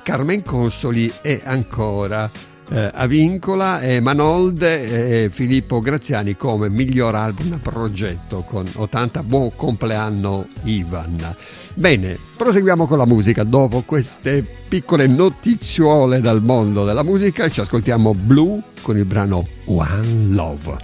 Carmen Consoli e ancora Avincola e Manolde e Filippo Graziani come miglior album progetto con 80. Buon compleanno Ivan. Bene, proseguiamo con la musica. Dopo queste piccole notiziole dal mondo della musica ci ascoltiamo Blue con il brano One Love.